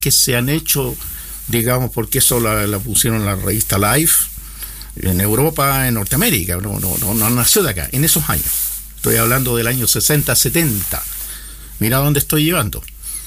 que se han hecho, digamos, porque eso la pusieron en la revista Life, en Europa, en Norteamérica, no nació de acá, en esos años. Estoy hablando del año 60, 70. Mira dónde estoy llevando.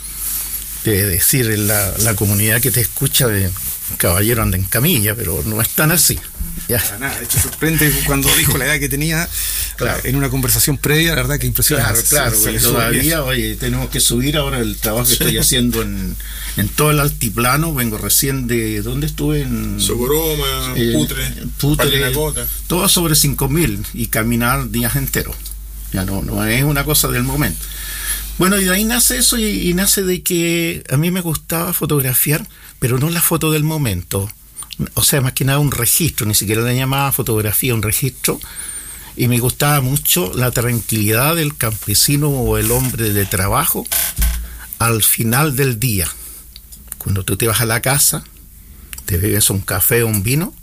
De decir, la comunidad que te escucha de caballero anda en camilla, pero no es tan así. Ya. Para nada, de hecho sorprende cuando dijo la edad que tenía, claro, en una conversación previa, la verdad que impresionante. Claro, y todavía, oye, tenemos que subir ahora el trabajo que estoy haciendo en todo el altiplano. Vengo recién de, ¿dónde estuve? En Socoroma, Putre, todo sobre 5.000 y caminar días enteros. Ya no es una cosa del momento. Bueno, y de ahí nace eso y nace de que a mí me gustaba fotografiar, pero no la foto del momento. O sea, más que nada un registro, ni siquiera le llamaba fotografía, un registro. Y me gustaba mucho la tranquilidad del campesino o el hombre de trabajo al final del día. Cuando tú te vas a la casa, te bebes un café o un vino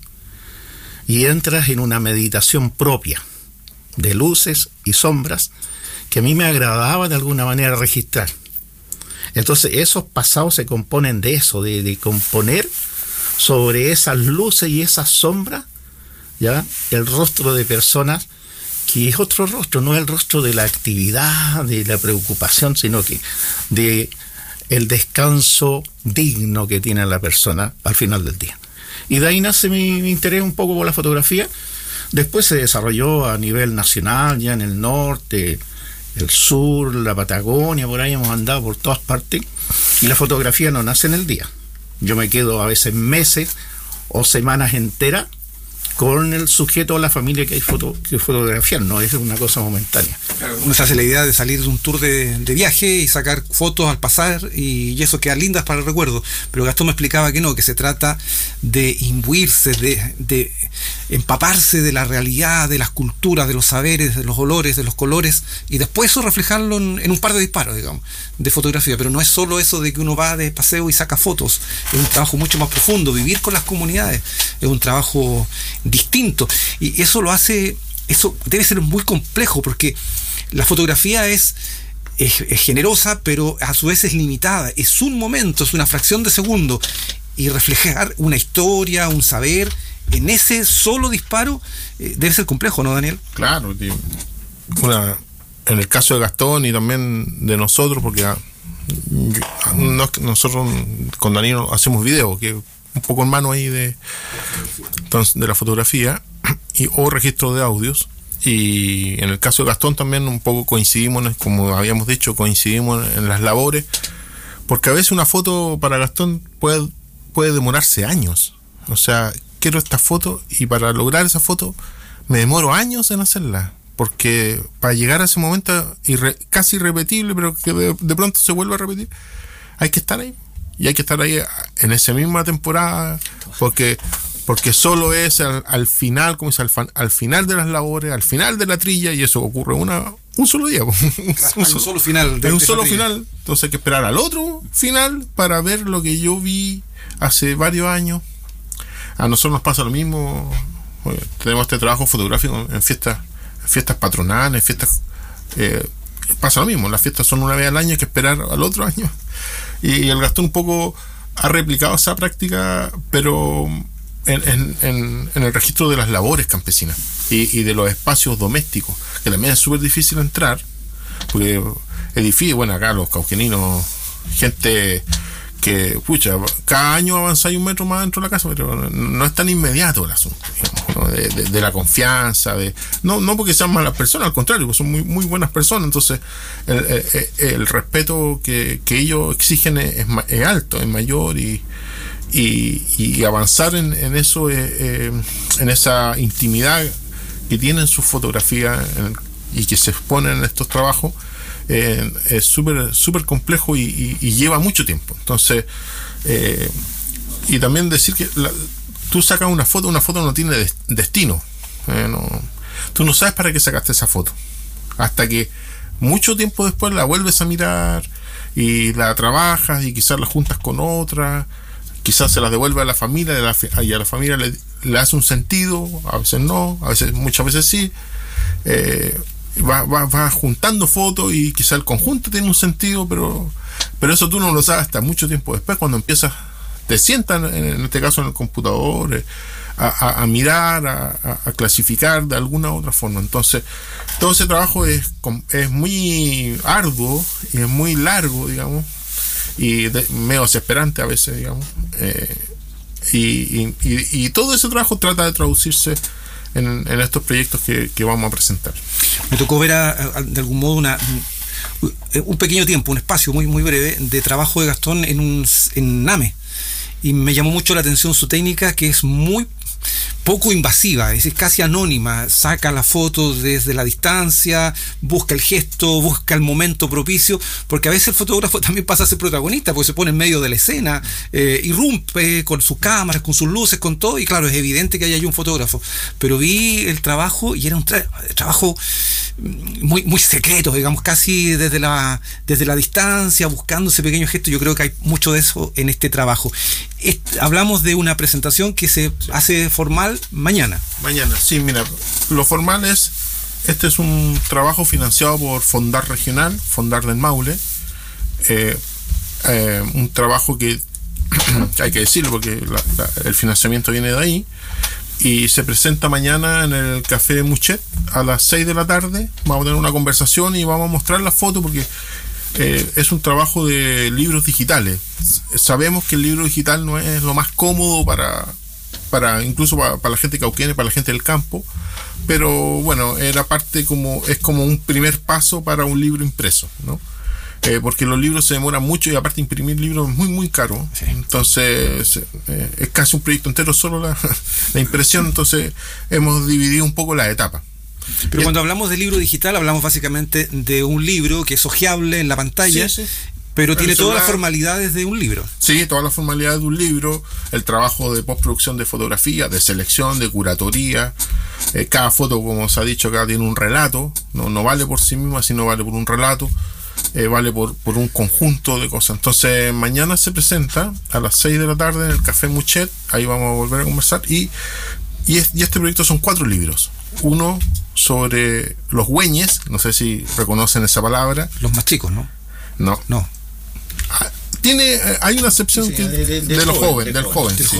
y entras en una meditación propia de luces y sombras que a mí me agradaba de alguna manera registrar. Entonces esos pasados se componen de eso, de componer sobre esas luces y esas sombras, ¿ya? El rostro de personas que es otro rostro, no el rostro de la actividad, de la preocupación, sino que de el descanso digno que tiene la persona al final del día. Y de ahí nace mi interés un poco por la fotografía. Después se desarrolló a nivel nacional, ya en el norte, el sur, la Patagonia, por ahí hemos andado por todas partes. Y la fotografía no nace en el día. Yo me quedo a veces meses o semanas enteras con el sujeto o la familia que hay que fotografiar, no es una cosa momentánea. Claro, uno se hace la idea de salir de un tour de viaje y sacar fotos al pasar y eso queda lindas para el recuerdo, pero Gastón me explicaba que no, que se trata de imbuirse, de empaparse de la realidad, de las culturas, de los saberes, de los olores, de los colores y después eso reflejarlo en un par de disparos, digamos, de fotografía, pero no es solo eso de que uno va de paseo y saca fotos, es un trabajo mucho más profundo, vivir con las comunidades, es un trabajo distinto y eso lo hace, eso debe ser muy complejo porque la fotografía es generosa pero a su vez es limitada, es un momento, es una fracción de segundo y reflejar una historia, un saber en ese solo disparo debe ser complejo, ¿no, Daniel? Claro, tío. En el caso de Gastón y también de nosotros, porque nosotros con Daniel hacemos videos que un poco en mano ahí de la fotografía o registro de audios, y en el caso de Gastón también un poco coincidimos, como habíamos dicho, coincidimos en las labores, porque a veces una foto para Gastón puede demorarse años. O sea, quiero esta foto y para lograr esa foto me demoro años en hacerla, porque para llegar a ese momento casi irrepetible, pero que de pronto se vuelve a repetir, hay que estar ahí. Y hay que estar ahí en esa misma temporada, porque solo es al final, como dice, al final de las labores, al final de la trilla, y eso ocurre un solo día. Un solo final. Un solo final. Entonces hay que esperar al otro final para ver lo que yo vi hace varios años. A nosotros nos pasa lo mismo. Tenemos este trabajo fotográfico en fiestas patronales, pasa lo mismo. Las fiestas son una vez al año, hay que esperar al otro año. Y el Gastón un poco ha replicado esa práctica, pero en el registro de las labores campesinas y de los espacios domésticos, que también es súper difícil entrar, porque es difícil. Bueno, acá los cauqueninos, gente que, pucha, cada año avanzáis un metro más dentro de la casa, pero no es tan inmediato el asunto, digamos, ¿no? de la confianza, no porque sean malas personas, al contrario, porque son muy, muy buenas personas. Entonces el respeto que ellos exigen es alto, es mayor, y avanzar en eso, en esa intimidad que tienen sus fotografías y que se exponen en estos trabajos, es súper complejo y lleva mucho tiempo. Entonces, y también decir que tú sacas una foto no tiene destino. Tú no sabes para qué sacaste esa foto, hasta que mucho tiempo después la vuelves a mirar y la trabajas y quizás la juntas con otra, quizás se las devuelve a la familia y a la familia le hace un sentido, a veces no, muchas veces sí. Va juntando fotos y quizá el conjunto tiene un sentido, pero Pero eso tú no lo sabes hasta mucho tiempo después, cuando empiezas, te sientan, en este caso en el computador, a mirar, a clasificar de alguna u otra forma. Entonces, todo ese trabajo es muy arduo y es muy largo, digamos, y medio desesperante a veces, digamos. Y todo ese trabajo trata de traducirse en estos proyectos que vamos a presentar. Me tocó ver de algún modo un pequeño tiempo, un espacio muy, muy breve de trabajo de Gastón en NAME, y me llamó mucho la atención su técnica, que es muy poco invasiva, es decir, casi anónima. Saca la foto desde la distancia, busca el gesto, busca el momento propicio, porque a veces el fotógrafo también pasa a ser protagonista, porque se pone en medio de la escena, irrumpe con sus cámaras, con sus luces, con todo, y claro, es evidente que hay un fotógrafo. Pero vi el trabajo y era un trabajo muy, muy secreto, digamos, casi desde la distancia, buscando ese pequeño gesto. Yo creo que hay mucho de eso en este trabajo. Hablamos de una presentación que se hace formal mañana. Mañana, sí, mira, lo formal es, este es un trabajo financiado por Fondar Regional, Fondar del Maule, un trabajo que hay que decirlo porque el financiamiento viene de ahí, y se presenta mañana en el Café Muchet a las 6 de la tarde. Vamos a tener una conversación y vamos a mostrar la foto, porque es un trabajo de libros digitales. Sabemos que el libro digital no es lo más cómodo incluso para la gente cauqueña, para la gente del campo, pero bueno, era parte es como un primer paso para un libro impreso, ¿no? Porque los libros se demoran mucho, y aparte imprimir libros es muy, muy caro. Sí. Entonces es casi un proyecto entero solo la impresión. Entonces hemos dividido un poco las etapas. Pero cuando hablamos de libro digital, hablamos básicamente de un libro que es hojeable en la pantalla. Sí, sí. Pero tiene todas las formalidades de un libro. Sí, todas las formalidades de un libro, el trabajo de postproducción de fotografía, de selección, de curatoría. Cada foto, como se ha dicho acá, tiene un relato. No vale por sí misma, sino vale por un relato. Vale por un conjunto de cosas. Entonces mañana se presenta a las 6 de la tarde en el Café Muchet. Ahí vamos a volver a conversar. Y este proyecto son 4 libros. Uno sobre los güeñes, no sé si reconocen esa palabra. Los más chicos, ¿no? No. Hay una excepción de los jóvenes, del joven. Sí.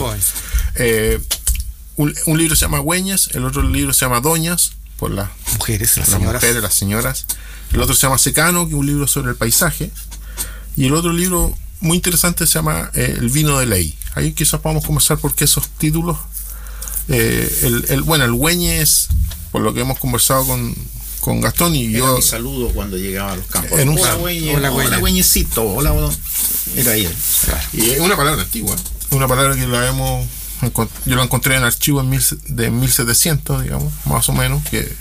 Un libro se llama Güeñes, el otro libro se llama Doñas, por las mujeres, las señoras. El otro se llama Secano, que es un libro sobre el paisaje. Y el otro libro muy interesante se llama El vino de ley. Ahí quizás podamos conversar porque esos títulos, el Güeñes, por lo que hemos conversado con Gastón y era yo. Mi saludo cuando llegaba a los campos. Hola, Güeñecito. Hola. Era ahí. Claro. Y es una palabra antigua. Una palabra que yo la encontré en archivos de 1700, digamos, más o menos, que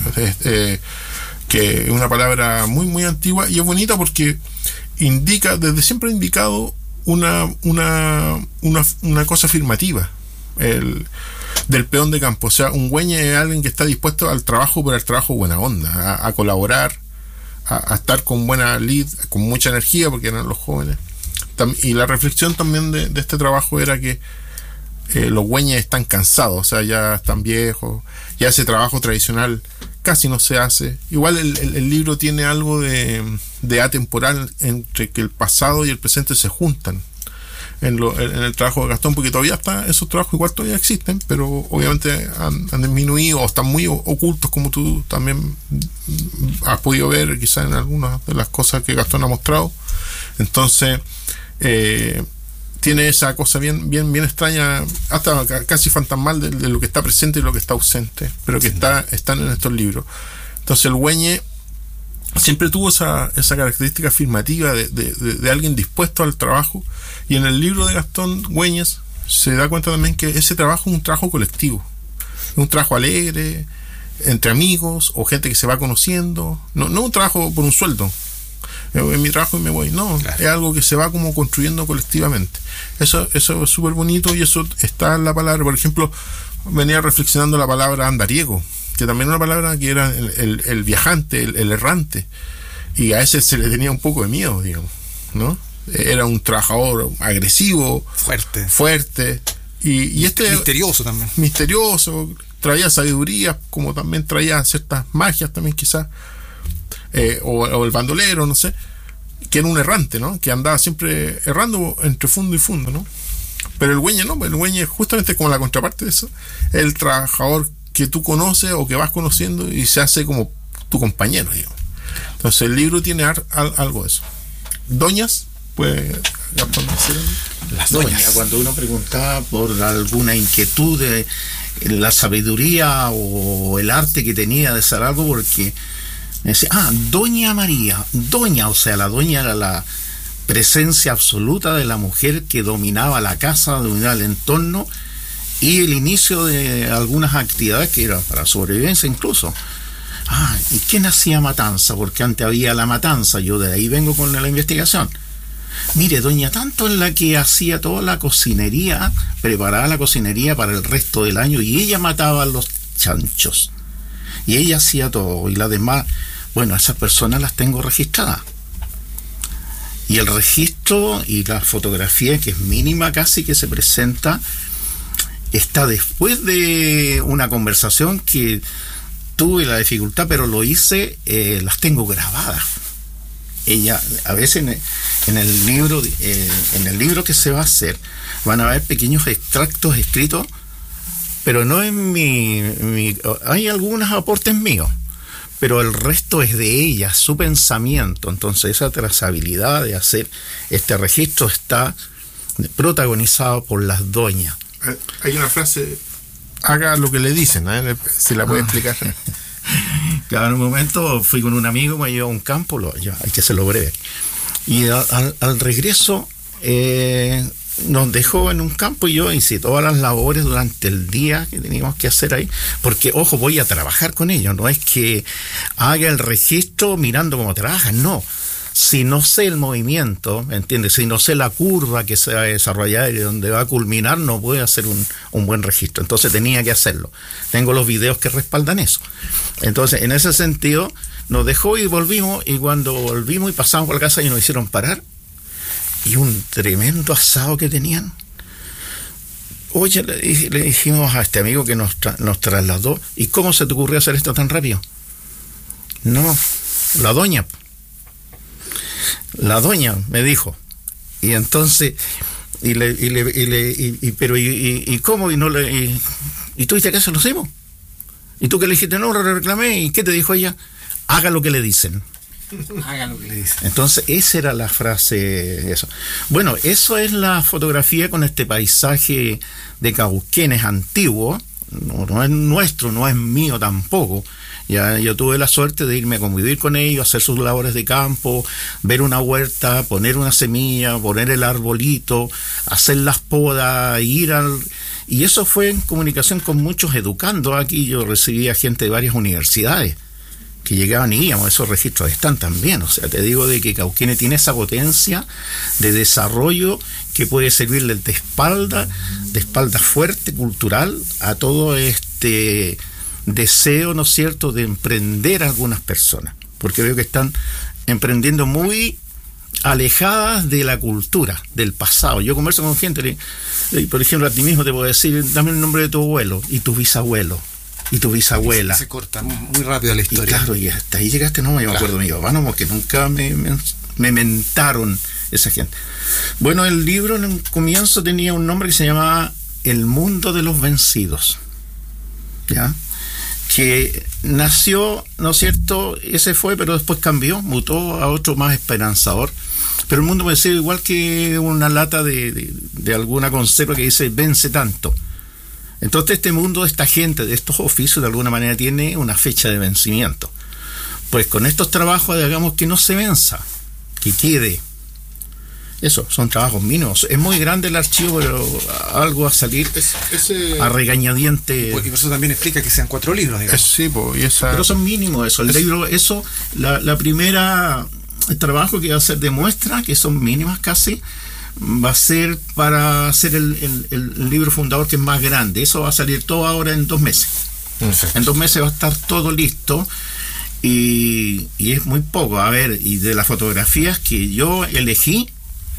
es una palabra muy, muy antigua, y es bonita porque desde siempre ha indicado una cosa afirmativa. Del peón de campo. O sea, un güeñe es alguien que está dispuesto al trabajo, pero al trabajo buena onda, a colaborar, a estar con buena lead, con mucha energía, porque eran los jóvenes. Y la reflexión también de este trabajo era que los güeñes están cansados, o sea, ya están viejos, ya ese trabajo tradicional casi no se hace. Igual el libro tiene algo de atemporal, entre que el pasado y el presente se juntan en el trabajo de Gastón, porque todavía esos trabajos igual todavía existen, pero obviamente han disminuido o están muy ocultos, como tú también has podido ver quizás en algunas de las cosas que Gastón ha mostrado. Entonces tiene esa cosa bien extraña, hasta casi fantasmal, de lo que está presente y lo que está ausente, pero que están en estos libros. Entonces el güeñe siempre tuvo esa característica afirmativa de alguien dispuesto al trabajo, y en el libro de Gastón Güeñes se da cuenta también que ese trabajo es un trabajo colectivo, es un trabajo alegre, entre amigos o gente que se va conociendo, no un trabajo por un sueldo, en mi trabajo y me voy, no, claro. Es algo que se va como construyendo colectivamente. Eso es súper bonito, y eso está en la palabra. Por ejemplo, venía reflexionando la palabra andariego, que también era una palabra que era el viajante, el errante, y a ese se le tenía un poco de miedo, digamos, ¿no? Era un trabajador agresivo, fuerte y misterioso, traía sabiduría, como también traía ciertas magias también quizás, o el bandolero, no sé, que era un errante, ¿no? Que andaba siempre errando entre fondo y fondo, ¿no? Pero el Güeñe no, el Güeñe justamente como la contraparte de eso, es el trabajador que tú conoces o que vas conociendo y se hace como tu compañero, digamos. Entonces el libro tiene algo de eso. Doñas, pues... Las doñas, cuando uno preguntaba por alguna inquietud de la sabiduría o el arte que tenía de hacer algo, porque me decía, Doña María, doña, o sea, la doña era la presencia absoluta de la mujer que dominaba la casa, dominaba el entorno y el inicio de algunas actividades que eran para sobrevivencia incluso. ¿Y quién hacía matanza? Porque antes había la matanza, yo de ahí vengo con la investigación. Mire, doña tanto es la que hacía toda la cocinería, preparaba la cocinería para el resto del año y ella mataba a los chanchos. Y ella hacía todo. Y las demás, bueno, esas personas las tengo registradas. Y el registro y la fotografía, que es mínima casi, que se presenta, está después de una conversación que tuve la dificultad, pero lo hice, las tengo grabadas. Ella, a veces en el libro que se va a hacer, van a haber pequeños extractos escritos, pero no en hay algunos aportes míos, pero el resto es de ella, su pensamiento. Entonces esa trazabilidad de hacer este registro está protagonizado por las doñas. Hay una frase, haga lo que le dicen, si la puede explicar. Claro, en un momento fui con un amigo, me llevó a un campo, hay que hacerlo breve, y al regreso nos dejó en un campo y yo hice todas las labores durante el día que teníamos que hacer ahí, porque ojo, voy a trabajar con ellos, no es que haga el registro mirando cómo trabajan, no. Si no sé el movimiento, ¿me entiendes? Si no sé la curva que se va a desarrollar y donde va a culminar, no puedo hacer un buen registro. Entonces tenía que hacerlo. Tengo los videos que respaldan eso. Entonces, en ese sentido, nos dejó y volvimos. Y cuando volvimos y pasamos por la casa, y nos hicieron parar. Y un tremendo asado que tenían. Oye, le dijimos a este amigo que nos trasladó. ¿Y cómo se te ocurrió hacer esto tan rápido? No, la doña me dijo. Y entonces ¿y cómo? ¿Y tú dijiste que eso lo hicimos? ¿Y tú que le dijiste? No, lo reclamé. ¿Y qué te dijo ella? Haga lo que le dicen. Haga lo que le dicen. Entonces esa era la frase, eso. Bueno, eso es la fotografía con este paisaje de Cauquenes antiguo. No es nuestro, no es mío tampoco. Ya yo tuve la suerte de irme a convivir con ellos, hacer sus labores de campo, ver una huerta, poner una semilla, poner el arbolito, hacer las podas, y eso fue en comunicación con muchos educandos. Aquí yo recibía gente de varias universidades que llegaban y íbamos, esos registros están también. O sea, te digo de que Cauquenes tiene esa potencia de desarrollo que puede servirle de espalda fuerte, cultural, a todo este deseo, ¿no es cierto?, de emprender a algunas personas, porque veo que están emprendiendo muy alejadas de la cultura, del pasado. Yo converso con gente, por ejemplo, a ti mismo te puedo decir, dame el nombre de tu abuelo, y tu bisabuelo, y tu bisabuela. Se corta muy rápido la historia. Y claro, y hasta ahí llegaste, no me acuerdo de mi papá, no, porque nunca me mentaron esa gente. Bueno, el libro en un comienzo tenía un nombre que se llamaba El mundo de los vencidos, ¿ya?, que nació, ¿no es cierto?, ese fue, pero después cambió, mutó a otro más esperanzador. Pero el mundo puede ser igual que una lata de alguna conserva que dice vence tanto. Entonces este mundo, esta gente, de estos oficios, de alguna manera tiene una fecha de vencimiento. Pues con estos trabajos, digamos, que no se venza, que quede. Eso, son trabajos mínimos. Es muy grande el archivo, pero algo va a salir a regañadiente. Porque eso también explica que sean 4 libros, digamos. Sí, pero son mínimos eso. El libro, eso, la primera trabajo que va a ser de muestra, que son mínimas casi, va a ser para hacer el libro fundador, que es más grande. Eso va a salir todo ahora en 2 meses. En 2 meses va a estar todo listo. Y es muy poco. A ver, y de las fotografías que yo elegí,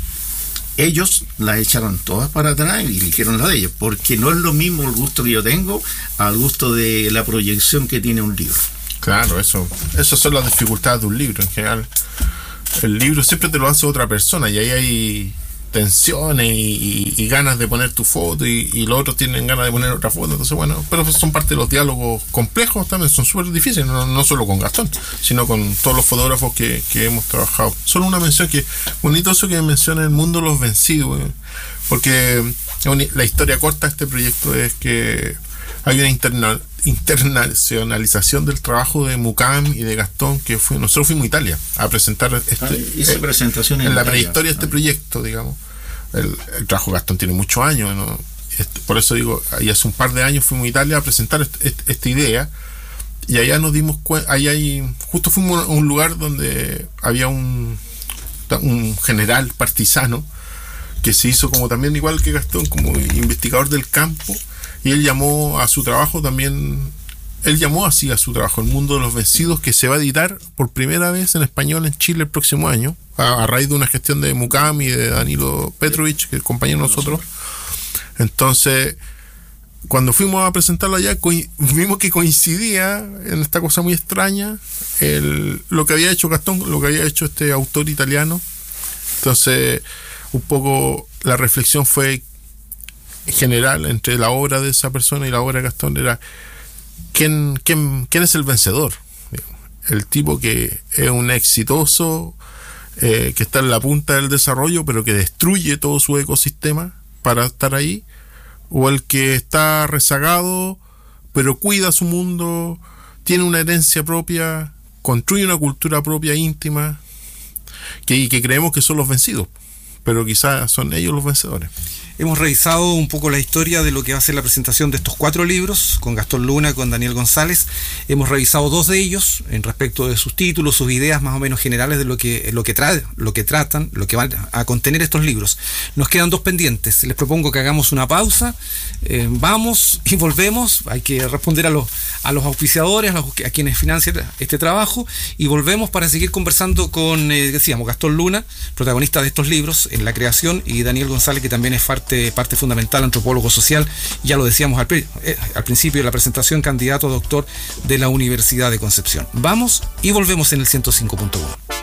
ellos las echaron todas para atrás y eligieron la de ellos, porque no es lo mismo el gusto que yo tengo al gusto de la proyección que tiene un libro. Claro, esas son las dificultades de un libro en general. el libro siempre te lo hace otra persona y ahí hay tensiones y ganas de poner tu foto y los otros tienen ganas de poner otra foto, entonces bueno, pero son parte de los diálogos complejos también, son súper difíciles, no solo con Gastón, sino con todos los fotógrafos que hemos trabajado. Solo una mención, que bonito eso que menciona El mundo de los vencidos, porque la historia corta de este proyecto es que hay una internacionalización del trabajo de Mucam y de Gastón, que nosotros fuimos a Italia a presentar presentación en la prehistoria de este proyecto, digamos. El trabajo de Gastón tiene muchos años, ¿no? Por eso digo, ahí hace un par de años fuimos a Italia a presentar esta idea, y allá nos dimos cuenta, justo fuimos a un lugar donde había un general partisano que se hizo como también igual que Gastón, como investigador del campo, y él llamó a su trabajo también, El mundo de los vencidos, que se va a editar por primera vez en español en Chile el próximo año, a raíz de una gestión de Mucam y de Danilo Petrovich, que es compañero de nosotros. Entonces, cuando fuimos a presentarlo allá, vimos que coincidía en esta cosa muy extraña lo que había hecho Gastón, lo que había hecho este autor italiano. Entonces, un poco la reflexión fue general entre la obra de esa persona y la obra de Gastón, era ¿quién es el vencedor? El tipo que es un exitoso, que está en la punta del desarrollo, pero que destruye todo su ecosistema para estar ahí, o el que está rezagado, pero cuida su mundo, tiene una herencia propia, construye una cultura propia íntima, que creemos que son los vencidos, pero quizás son ellos los vencedores. Hemos revisado un poco la historia de lo que va a ser la presentación de estos 4 libros, con Gastón Luna, con Daniel González. Hemos revisado 2 de ellos en respecto de sus títulos, sus ideas más o menos generales de lo que tratan, lo que van a contener estos libros. Nos quedan 2 pendientes. Les propongo que hagamos una pausa, vamos y volvemos. Hay que responder a los auspiciadores, a quienes financian este trabajo, y volvemos para seguir conversando con, decíamos, Gastón Luna, protagonista de estos libros en la creación, y Daniel González, que también es parte fundamental, antropólogo social, ya lo decíamos al principio de la presentación, candidato a doctor de la Universidad de Concepción. Vamos y volvemos en el 105.1.